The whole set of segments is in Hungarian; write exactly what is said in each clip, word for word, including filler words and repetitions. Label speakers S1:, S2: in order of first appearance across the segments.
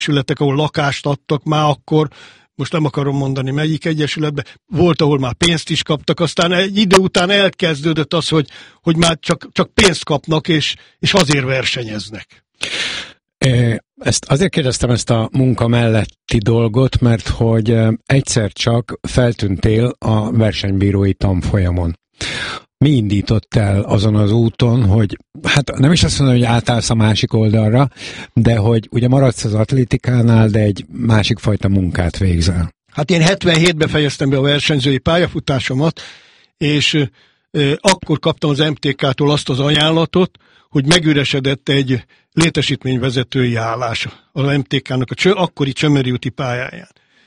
S1: egyesületek, ahol lakást adtak már akkor, most nem akarom mondani melyik egyesületben, volt, ahol már pénzt is kaptak, aztán egy idő után elkezdődött az, hogy, hogy már csak, csak pénzt kapnak, és, és azért versenyeznek.
S2: Ezt azért kérdeztem ezt a munka melletti dolgot, mert hogy egyszer csak feltűntél a versenybírói tanfolyamon. Mi indított el azon az úton, hogy hát nem is azt mondom, hogy átállsz a másik oldalra, de hogy ugye maradsz az atlétikánál, de egy másik fajta munkát végzel?
S1: Hát én hetvenhétben fejeztem be a versenyzői pályafutásomat, és euh, akkor kaptam az em té ká-tól azt az ajánlatot, hogy megüresedett egy létesítményvezetői állás az em té ká-nak a csö, akkori Csömöri úti pályáján.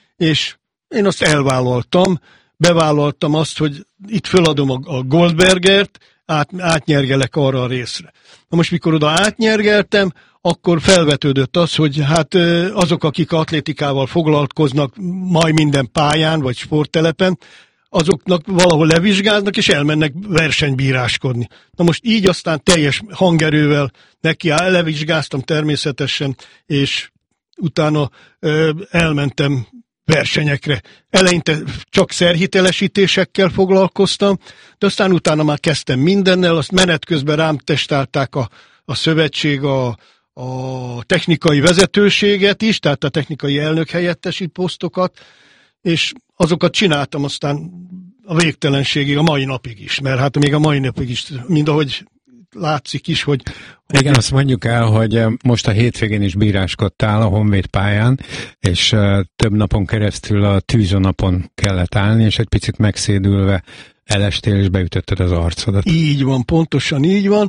S1: És én azt elvállaltam, bevállaltam azt, hogy itt föladom a, a Goldbergert, át, átnyergelek arra a részre. Na most, mikor oda átnyergeltem, akkor felvetődött az, hogy hát azok, akik atlétikával foglalkoznak majd minden pályán, vagy sporttelepen, azoknak valahol levizsgáznak, és elmennek versenybíráskodni. Na most így aztán teljes hangerővel neki levizsgáztam természetesen, és utána ö, elmentem versenyekre. Eleinte csak szerhitelesítésekkel foglalkoztam, de aztán utána már kezdtem mindennel, azt menet közben rám testálták a, a szövetség, a, a technikai vezetőséget is, tehát a technikai elnök helyettesi posztokat, és azokat csináltam aztán a végtelenségig, a mai napig is, mert hát még a mai napig is, mind ahogy látszik is, hogy...
S2: Igen, hogy... azt mondjuk el, hogy most a hétvégén is bíráskodtál a Honvéd pályán, és több napon keresztül a tűzonapon kellett állni, és egy picit megszédülve elestél, és beütötted az arcodat.
S1: Így van, pontosan így van,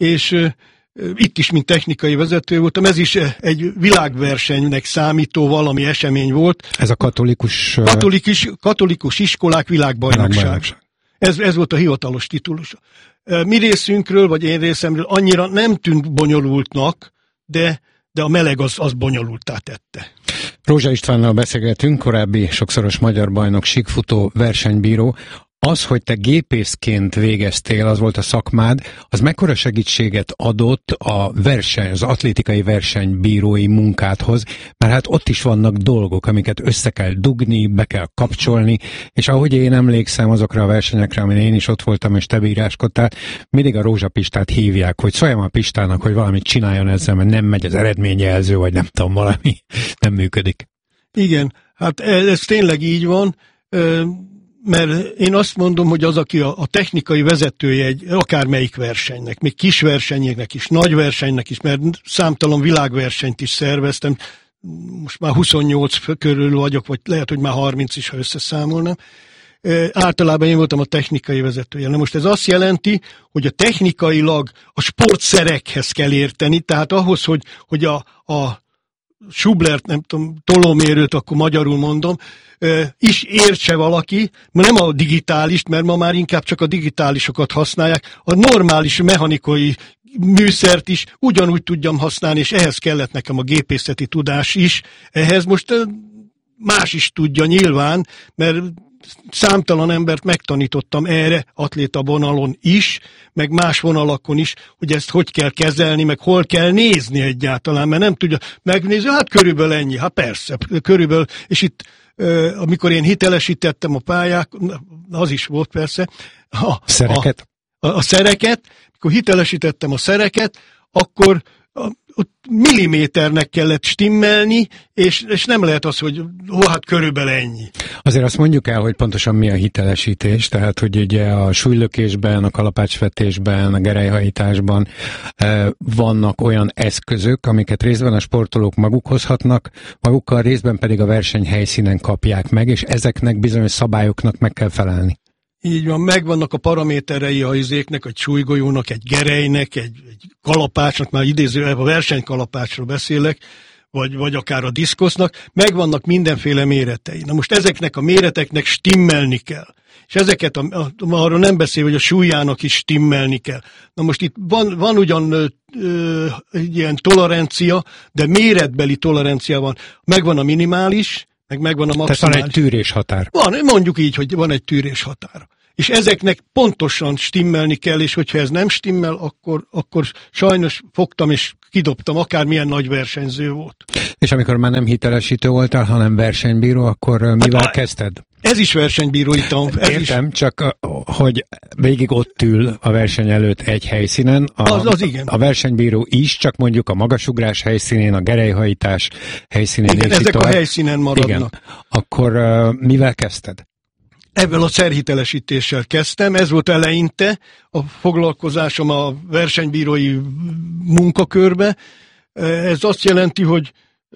S1: és itt is, mint technikai vezető voltam, ez is egy világversenynek számító valami esemény volt.
S2: Ez a katolikus...
S1: Katolikus, katolikus iskolák világbajnokság. világbajnokság. Ez, ez volt a hivatalos titulus. Mi részünkről, vagy én részemről annyira nem tűnt bonyolultnak, de, de a meleg az, az bonyolulttá tette.
S2: Rózsa Istvánnal beszélgetünk, korábbi sokszoros magyar bajnok, síkfutó, versenybíró. Az, hogy te gépészként végeztél, az volt a szakmád, az mekkora segítséget adott a verseny, az atlétikai versenybírói munkádhoz, mert hát ott is vannak dolgok, amiket össze kell dugni, be kell kapcsolni, és ahogy én emlékszem azokra a versenyekre, amin én is ott voltam, és te bíráskodtál, mindig a Rózsa Pistát hívják, hogy szóljam a Pistának, hogy valamit csináljon ezzel, mert nem megy az eredményjelző, vagy nem tudom, valami nem működik.
S1: Igen, hát ez, ez tényleg így van, mert én azt mondom, hogy az, aki a, a technikai vezetője egy akármelyik versenynek, még kis versenyeknek is, nagy versenynek is, mert számtalan világversenyt is szerveztem, most már huszonnyolc körül vagyok, vagy lehet, hogy már harminc is, ha összeszámolnám. E, általában én voltam a technikai vezetője. Na most ez azt jelenti, hogy a technikailag a sportszerekhez kell érteni, tehát ahhoz, hogy, hogy a, a Schublert, nem tudom, tolómérőt, akkor magyarul mondom, is értse valaki, nem a digitálist, mert ma már inkább csak a digitálisokat használják, a normális mechanikai műszert is ugyanúgy tudjam használni, és ehhez kellett nekem a gépészeti tudás is. Ehhez most más is tudja nyilván, mert számtalan embert megtanítottam erre, atléta vonalon is, meg más vonalakon is, hogy ezt hogy kell kezelni, meg hol kell nézni egyáltalán, mert nem tudja megnézni, hát körülbelül ennyi, hát persze, körülbelül, és itt amikor én hitelesítettem a pályák, az is volt persze, a
S2: szereket,
S1: a, a, a szereket, amikor hitelesítettem a szereket, akkor a, ott milliméternek kellett stimmelni, és, és nem lehet az, hogy hó, hát körülbelül ennyi.
S2: Azért azt mondjuk el, hogy pontosan mi a hitelesítés, tehát hogy ugye a súlylökésben, a kalapácsvetésben, a gerelyhajításban eh, vannak olyan eszközök, amiket részben a sportolók maguk hozhatnak, magukkal részben pedig a versenyhelyszínen kapják meg, és ezeknek bizonyos szabályoknak meg kell felelni.
S1: Így van, megvannak a paraméterei a izéknek, egy súlygolyónak, egy gerelynek, egy, egy kalapácsnak, már idézőjelben a versenykalapácsról beszélek, vagy, vagy akár a diszkosznak, megvannak mindenféle méretei. Na most ezeknek a méreteknek stimmelni kell. És ezeket, a, a, arról nem beszél, hogy a súlyának is stimmelni kell. Na most itt van, van ugyan ö, ö, egy ilyen tolerancia, de méretbeli tolerancia van. Megvan a minimális, meg megvan a maximális.
S2: Tehát van egy tűréshatár.
S1: Van, mondjuk így, hogy van egy tűréshatár. és ezeknek pontosan stimmelni kell, és hogyha ez nem stimmel, akkor, akkor sajnos fogtam és kidobtam, akármilyen nagy versenyző volt.
S2: És amikor már nem hitelesítő voltál, hanem versenybíró, akkor mivel hát, kezdted?
S1: Ez is versenybírói tan.
S2: Értem, is... csak hogy végig ott ül a verseny előtt egy helyszínen. A,
S1: az, az igen.
S2: A versenybíró is, csak mondjuk a magasugrás helyszínén, a gerelyhajítás helyszínén.
S1: Igen, ezek a helyszínen maradnak. Igen.
S2: Akkor mivel kezdted?
S1: Ebből a szerhitelesítéssel kezdtem, ez volt eleinte a foglalkozásom a versenybírói munkakörbe. Ez azt jelenti, hogy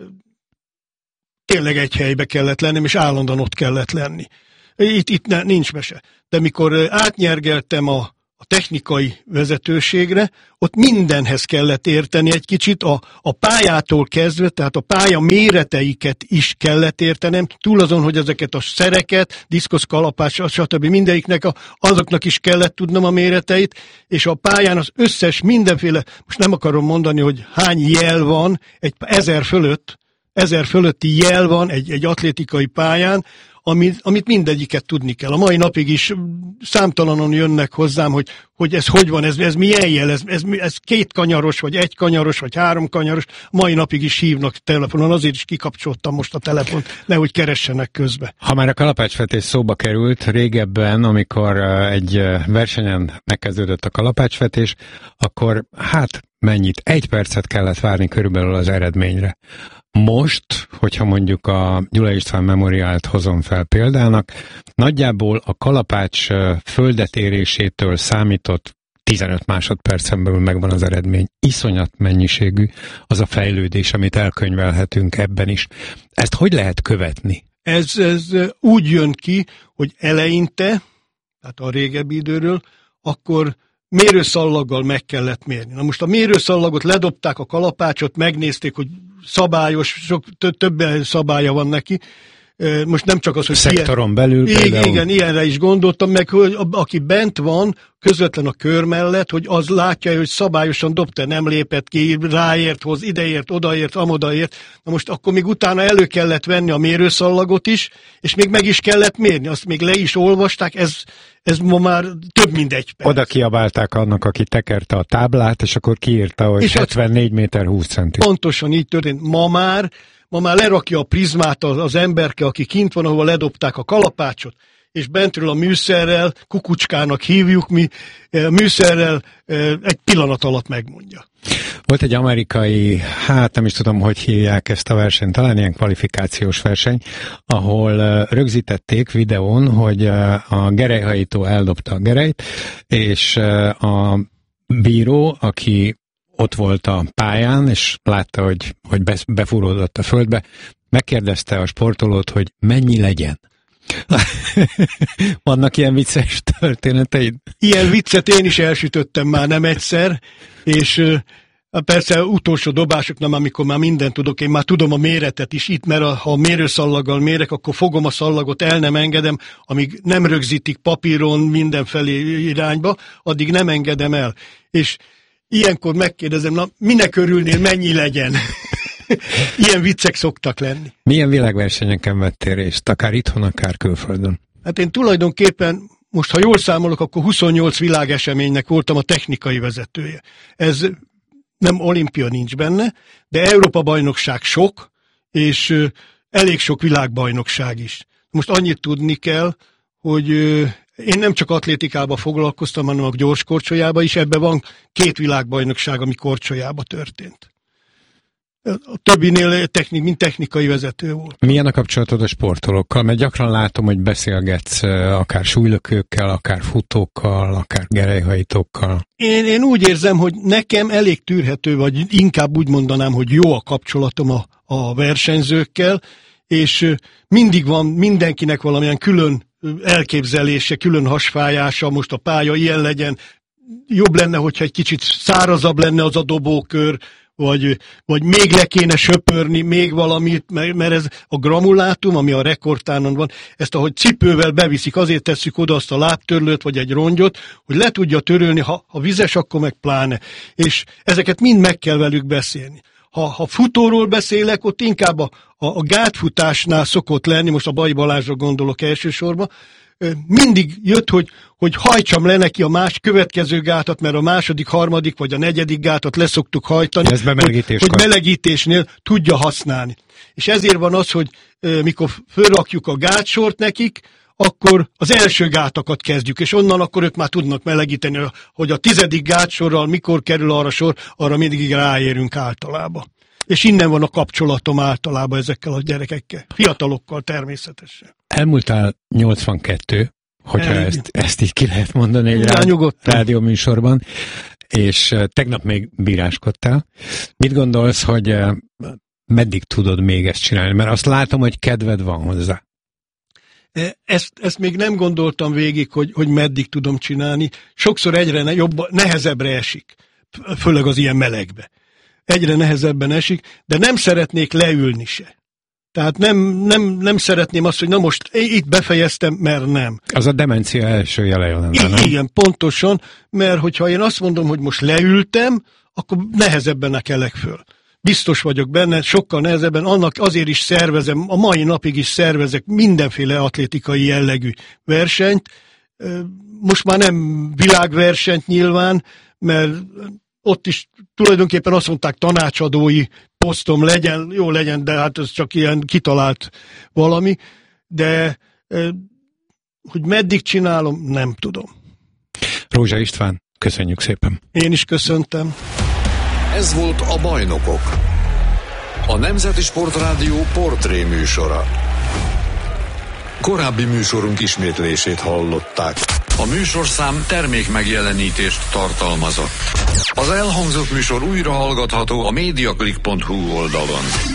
S1: tényleg egy helybe kellett lennem, és állandóan ott kellett lenni. Itt, itt ne, nincs mese. De mikor átnyergeltem a, a technikai vezetőségre, ott mindenhez kellett érteni egy kicsit, a, a pályától kezdve, tehát a pálya méreteiket is kellett értenem, túl azon, hogy ezeket a szereket, diszkosz, kalapács, stb. Mindegyiknek, a, azoknak is kellett tudnom a méreteit, és a pályán az összes mindenféle, most nem akarom mondani, hogy hány jel van, egy ezer fölött, ezer fölötti jel van egy, egy atlétikai pályán, amit, amit mindegyiket tudni kell. A mai napig is számtalanon jönnek hozzám, hogy, hogy ez hogy van, ez, ez milyen jel, ez, ez, ez két kanyaros, vagy egy kanyaros, vagy három kanyaros. Mai napig is hívnak telefonon, azért is kikapcsoltam most a telefont, nehogy keressenek közbe.
S2: Ha már a kalapácsvetés szóba került, régebben, amikor egy versenyen megkezdődött a kalapácsvetés, akkor hát mennyit? Egy percet kellett várni körülbelül az eredményre. Most, hogyha mondjuk a Gyula István Memoriált hozom fel példának, nagyjából a kalapács földet érésétől számított tizenöt másodpercen belül megvan az eredmény. Iszonyat mennyiségű az a fejlődés, amit elkönyvelhetünk ebben is. Ezt hogy lehet követni?
S1: Ez, ez úgy jön ki, hogy eleinte, tehát a régebbi időről, akkor mérőszallaggal meg kellett mérni. Na most a mérőszallagot ledobták a kalapácsot, megnézték, hogy szabályos, sok több szabálya van neki. Most nem csak az, hogy...
S2: Szektoron ilyen, belül
S1: igen, például. Igen, ilyenre is gondoltam, meg hogy aki bent van, közvetlen a kör mellett, hogy az látja, hogy szabályosan dobta, nem lépett ki, ráért, hoz, ideért, odaért, amodaért. Na most akkor még utána elő kellett venni a mérőszallagot is, és még meg is kellett mérni. Azt még le is olvasták, ez, ez ma már több mint egy perc.
S2: Oda kiabálták annak, aki tekerte a táblát, és akkor kiírta, hogy és hetvennégy méter húsz centi.
S1: Pontosan így történt. Ma már Ma már lerakja a prizmát az, az emberke, aki kint van, ahol ledobták a kalapácsot, és bentről a műszerrel, kukucskának hívjuk mi, műszerrel egy pillanat alatt megmondja.
S2: Volt egy amerikai, hát nem is tudom, hogy hívják ezt a versenyt, talán ilyen kvalifikációs verseny, ahol rögzítették videón, hogy a gerelyhajító eldobta a gerelyt, és a bíró, aki ott volt a pályán, és látta, hogy, hogy befúródott a földbe, megkérdezte a sportolót, hogy mennyi legyen. Vannak ilyen vicces történeteid?
S1: Ilyen viccet én is elsütöttem már nem egyszer, és persze utolsó dobásoknál, amikor már mindent tudok, én már tudom a méretet is itt, mert ha a mérőszallaggal mérek, akkor fogom a szallagot, el nem engedem, amíg nem rögzítik papíron mindenfelé irányba, addig nem engedem el. És ilyenkor megkérdezem, na minek örülnél, mennyi legyen? Ilyen viccek szoktak lenni.
S2: Milyen világversenyeken vettél részt, akár itthon, akár külföldön?
S1: Hát én tulajdonképpen, most ha jól számolok, akkor huszonnyolc világeseménynek voltam a technikai vezetője. Ez nem olimpia nincs benne, de Európa-bajnokság sok, és elég sok világbajnokság is. Most annyit tudni kell, hogy én nem csak atlétikában foglalkoztam, hanem a gyors korcsolyában is, ebben van két világbajnokság, ami korcsolyában történt. A többinél technik, mint technikai vezető volt.
S2: Milyen a kapcsolatod a sportolókkal? Mert gyakran látom, hogy beszélgetsz akár súlylökőkkel, akár futókkal, akár gerelyhajtókkal.
S1: Én, én úgy érzem, hogy nekem elég tűrhető, vagy inkább úgy mondanám, hogy jó a kapcsolatom a, a versenyzőkkel, és mindig van mindenkinek valamilyen külön elképzelése, külön hasfájása, most a pálya ilyen legyen, jobb lenne, hogyha egy kicsit szárazabb lenne az a dobókör, vagy, vagy még le kéne söpörni, még valamit, mert ez a gramulátum, ami a rekordtánon van, ezt ahogy cipővel beviszik, azért tesszük oda azt a lábtörlőt, vagy egy rongyot, hogy le tudja törölni, ha, ha vizes, akkor meg pláne. És ezeket mind meg kell velük beszélni. Ha, ha futóról beszélek, ott inkább a, a, a gátfutásnál szokott lenni, most a Bai Balázsra gondolok elsősorban, mindig jött, hogy, hogy hajtsam le neki a más következő gátat, mert a második, harmadik vagy a negyedik gátat leszoktuk hajtani,
S2: Ez
S1: hogy, hogy melegítésnél tudja használni. És ezért van az, hogy mikor fölrakjuk a gátsort nekik, akkor az első gátakat kezdjük, és onnan akkor ők már tudnak melegíteni, hogy a tizedik gátsorral mikor kerül arra sor, arra mindig ráérünk általában. És innen van a kapcsolatom általában ezekkel a gyerekekkel. Fiatalokkal természetesen.
S2: Elmúltál nyolcvankettő, hogyha ezt, ezt így ki lehet mondani egy rádió, rádióműsorban, és tegnap még bíráskodtál. Mit gondolsz, hogy meddig tudod még ezt csinálni? Mert azt látom, hogy kedved van hozzá.
S1: Ezt, ezt még nem gondoltam végig, hogy, hogy meddig tudom csinálni. Sokszor egyre ne, jobb, nehezebbre esik, főleg az ilyen melegbe. Egyre nehezebben esik, de nem szeretnék leülni se. Tehát nem, nem, nem szeretném azt, hogy na most itt befejeztem, mert nem.
S2: Az a demencia első jele lenne, nem?
S1: Igen, pontosan, mert hogyha én azt mondom, hogy most leültem, akkor nehezebben kelek föl. Biztos vagyok benne, sokkal nehezebben, annak azért is szervezem, a mai napig is szervezek mindenféle atlétikai jellegű versenyt. Most már nem világversenyt nyilván, mert ott is tulajdonképpen azt mondták, tanácsadói posztom legyen, jó legyen, de hát ez csak ilyen kitalált valami, de hogy meddig csinálom, nem tudom.
S2: Rózsa István, köszönjük szépen.
S1: Én is köszöntem.
S3: Ez volt a Bajnokok, a Nemzeti Sportrádió portré műsora. Korábbi műsorunk ismétlését hallották. A műsorszám termék megjelenítést tartalmazott. Az elhangzott műsor újra hallgatható a mediaclick pont hu oldalon.